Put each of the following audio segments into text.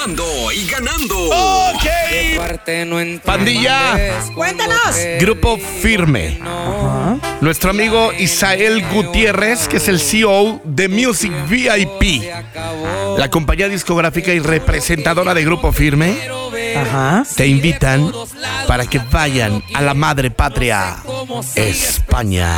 participando y ganando. Ok. Pandilla. Cuéntanos. Grupo Firme. Nuestro amigo Isael Gutiérrez, que es el CEO de Music VIP, la compañía discográfica y representadora de Grupo Firme, te invitan para que vayan a la madre patria, España.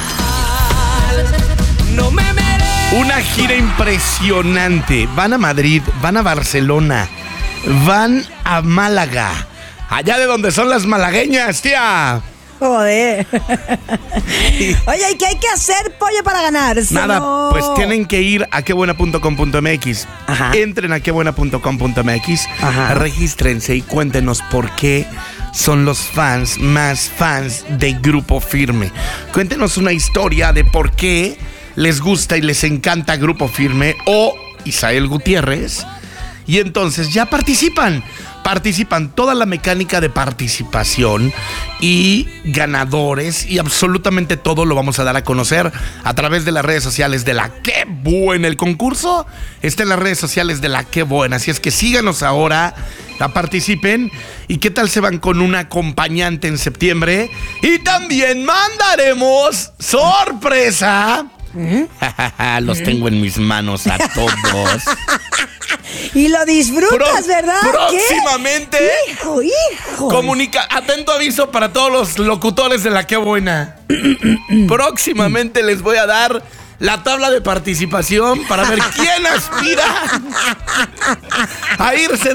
Una gira impresionante. Van a Madrid, van a Barcelona, van a Málaga, allá de donde son las malagueñas, tía. Joder. Oye, ¿y qué hay que hacer, pollo, para ganar? Nada, No. pues tienen que ir a quebuena.com.mx. Ajá. Entren a quebuena.com.mx, Ajá. regístrense y cuéntenos por qué son los fans más fans de Grupo Firme. Cuéntenos una historia de por qué les gusta y les encanta Grupo Firme o Isael Gutiérrez. Y entonces ya participan toda la mecánica de participación y ganadores y absolutamente todo lo vamos a dar a conocer a través de las redes sociales de La Qué Buena. El concurso está en las redes sociales de La Qué Buena, así es que síganos ahora, participen. ¿Y qué tal se van con un acompañante en septiembre? Y también mandaremos sorpresa. Los tengo en mis manos a todos. Y lo disfrutas, ¿verdad? Próximamente. ¿Qué? Hijo. Atento aviso para todos los locutores de La Qué Buena. Próximamente les voy a dar la tabla de participación para ver quién aspira a irse